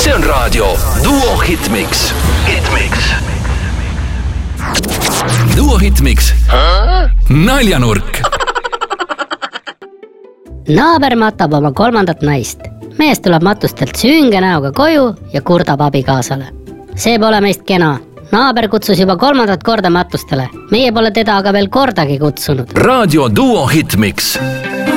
See on raadio Duo Hitmix. Duo Hitmix. Naljanurk. Naaber matab oma 3. naist. Mees tuleb matustelt süünge näoga koju ja kurdab abikaasale. See pole meist kena. Naaber kutsus juba 3. korda matustele. Meie pole teda aga veel kordagi kutsunud. Raadio Duo Hitmix.